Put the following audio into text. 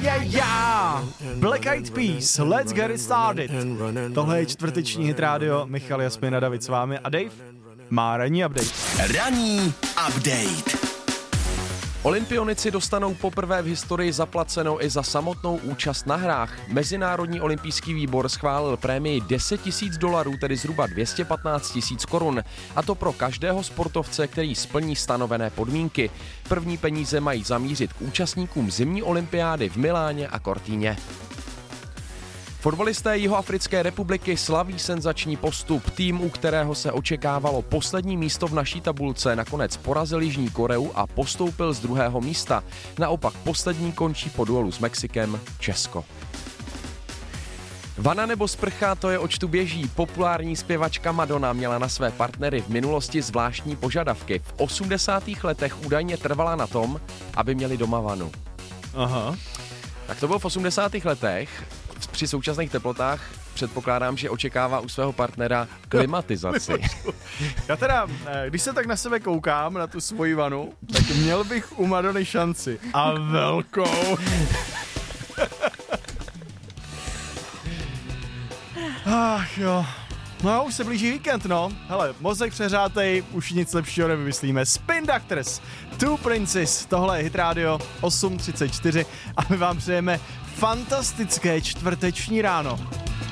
Black Eyed Peas, let's get it started. Tohle je čtvrteční hit rádio, Michal, Jasmina, David s vámi a Dave má ranní update. Ranní update. Olympionici dostanou poprvé v historii zaplaceno i za samotnou účast na hrách. Mezinárodní olympijský výbor schválil prémii $10,000, tedy zhruba 215 000 korun. A to pro každého sportovce, který splní stanovené podmínky. První peníze mají zamířit k účastníkům zimní olympiády v Miláně a Cortíně. Fotbalisté Jihoafrické republiky slaví senzační postup. Tým, u kterého se očekávalo poslední místo v naší tabulce, nakonec porazil Jižní Koreu a postoupil z druhého místa. Naopak poslední končí po duelu s Mexikem Česko. Vana nebo sprcha, to je oč tu běží. Populární zpěvačka Madonna měla na své partnery v minulosti zvláštní požadavky. V 80. letech údajně trvala na tom, aby měli doma vanu. Aha. Tak to bylo v 80. letech. Při současných teplotách předpokládám, že očekává u svého partnera klimatizaci. Já teda, když se tak na sebe koukám, na tu svoji vanu, tak měl bych u Madony šanci. A velkou. Ach jo. No, už se blíží víkend, no. Hele, mozek přeřátej, už nic lepšího nevymyslíme. Spin Doctors, Two Princes, tohle je Hit Radio 8:34 a my vám přejeme fantastické čtvrteční ráno.